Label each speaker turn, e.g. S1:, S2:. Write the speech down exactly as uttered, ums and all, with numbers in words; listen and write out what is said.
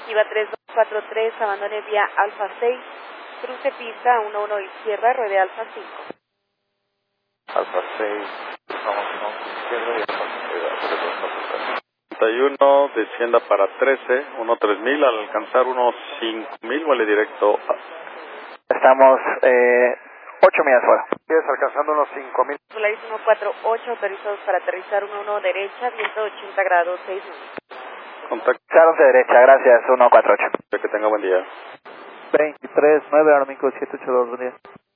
S1: Iba tres dos cuatro tres, abandone vía Alfa seis, cruce pista uno uno izquierda, ruede Alfa cinco.
S2: Alfa seis, vamos a izquierda y Alfa cinco. treinta y uno, descienda para trece, uno tres mil, al alcanzar unos cinco mil, vale directo.
S3: Estamos eh, ocho millas fuera. Sigues alcanzando unos cinco mil.
S1: Solaris uno cuatro ocho, autorizados para aterrizar uno uno derecha, viento ochenta grados, seis minutos.
S2: Contacto.
S3: Claro, de derecha, gracias, uno cuatro ocho.
S2: Que tenga buen día.
S4: veintitrés nueve, Armico siete ocho dos, buen día.